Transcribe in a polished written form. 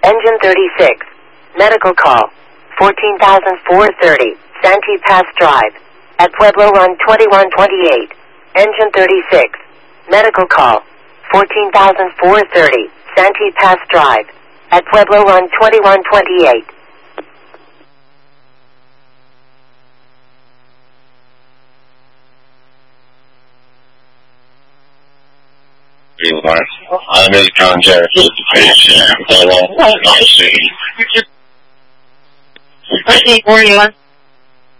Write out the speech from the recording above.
Engine 36. Medical call. 14,430. Santee Pass Drive. At Pueblo Run 2128. Engine 36. Medical call. 14,430. Santee Pass Drive. At Pueblo Run 2128. I'm in contact with the patient. Okay, 41.